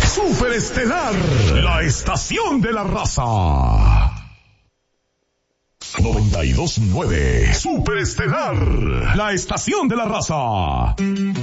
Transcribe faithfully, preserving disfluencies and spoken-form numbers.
Superestelar, la estación de la raza. noventa y dos punto nueve Superestelar, la estación de la raza.